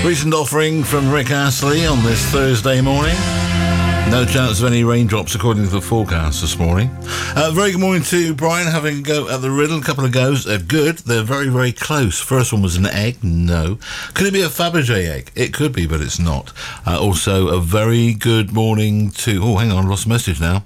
Recent offering from Rick Astley on this Thursday morning. No chance of any raindrops according to the forecast this morning. Very good morning to Brian, having a go at the riddle. A couple of goes. They're good. They're very, very close. First one was an egg. No. Could it be a Fabergé egg? It could be, but it's not. Also, a very good morning to... Oh, hang on. Lost a message now.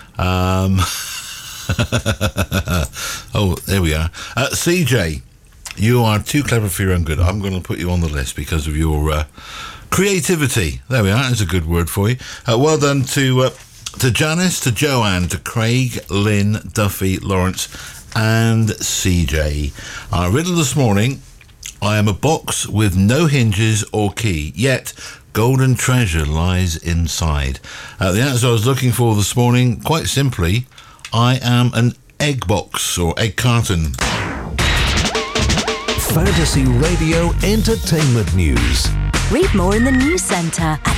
Oh, there we are. CJ, you are too clever for your own good. I'm going to put you on the list because of your creativity. There we are. That's a good word for you. Well done to Janice, to Joanne, to Craig, Lynn, Duffy, Lawrence, and CJ. Our riddle this morning: I am a box with no hinges or key, yet golden treasure lies inside. The answer I was looking for this morning, quite simply, I am an egg box or egg carton. Fantasy Radio Entertainment News. Read more in the News Centre at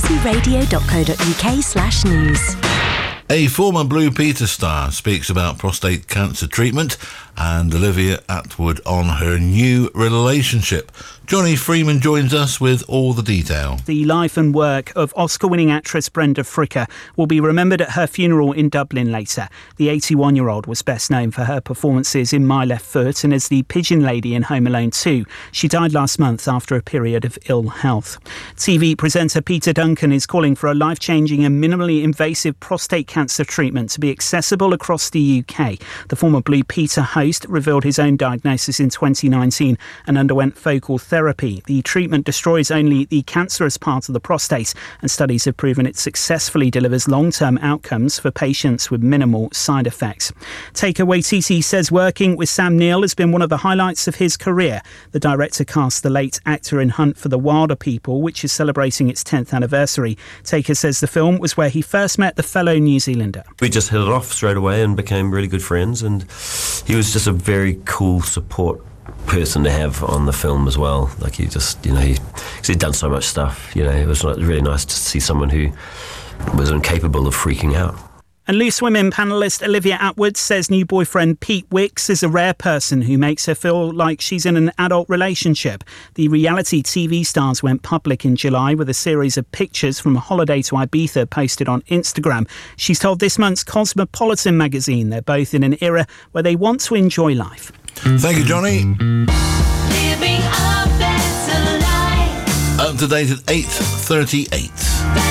fantasyradio.co.uk/news. A former Blue Peter star speaks about prostate cancer treatment, and Olivia Attwood on her new relationship. Johnny Freeman joins us with all the detail. The life and work of Oscar-winning actress Brenda Fricker will be remembered at her funeral in Dublin later. The 81-year-old was best known for her performances in My Left Foot and as the Pigeon Lady in Home Alone 2. She died last month after a period of ill health. TV presenter Peter Duncan is calling for a life-changing and minimally invasive prostate cancer treatment to be accessible across the UK. The former Blue Peter host revealed his own diagnosis in 2019 and underwent focal therapy. The treatment destroys only the cancerous part of the prostate, and studies have proven it successfully delivers long-term outcomes for patients with minimal side effects. Taika Waititi says working with Sam Neill has been one of the highlights of his career. The director cast the late actor in Hunt for the Wilder People, which is celebrating its 10th anniversary. Taika says the film was where he first met the fellow New Zealander. We just hit it off straight away and became really good friends, and he was just a very cool support person to have on the film as well. Like he just, cause he'd done so much stuff, it was really nice to see someone who was incapable of freaking out. And Loose Women panellist Olivia Attwood says new boyfriend Pete Wicks is a rare person who makes her feel like she's in an adult relationship. The reality TV stars went public in July with a series of pictures from a holiday to Ibiza posted on Instagram. She's told this month's Cosmopolitan magazine they're both in an era where they want to enjoy life. Thank you, Johnny. Living a better life. Up to date at 8:38.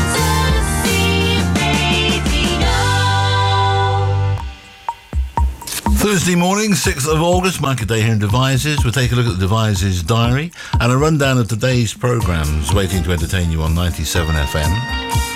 Thursday morning, 6th of August, market day here in Devizes. We'll take a look at the Devizes diary and a rundown of today's programmes waiting to entertain you on 97 FM.